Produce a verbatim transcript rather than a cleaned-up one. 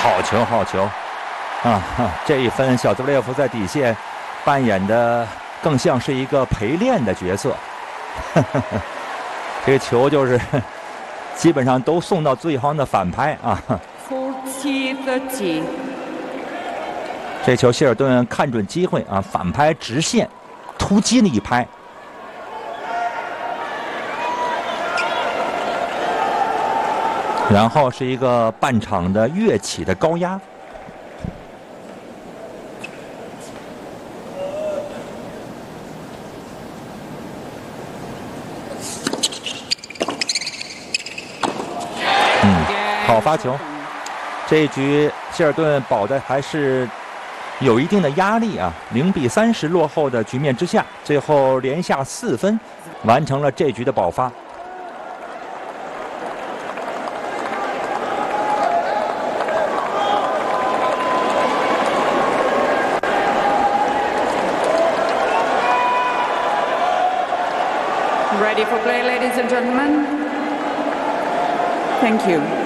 好球，好球！啊，这一分小泽布列夫在底线扮演的更像是一个陪练的角色。这个球就是基本上都送到对方的反拍啊。 forty thirty。 这球希尔顿看准机会啊，反拍直线突击了一拍。然后是一个半场的跃起的高压。嗯，好发球。这一局希尔顿保的还是有一定的压力啊，零比三十落后的局面之下，最后连下四分，完成了这局的保发。 Ready for play, ladies and gentlemen. Thank you.